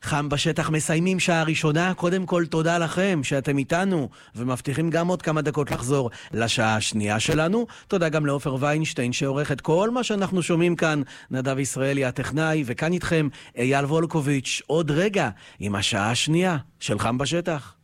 חם בשטח מסיימים שעה ראשונה. קודם כל תודה לכם שאתם איתנו ומבטיחים גם עוד כמה דקות לחזור לשעה השנייה שלנו. תודה גם לאופר ויינשטיין שעורך את כל מה שאנחנו שומעים כאן, נדב ישראלי הטכנאי, וכאן איתכם אייל וולקוביץ' עוד רגע עם השעה השנייה של חם בשטח.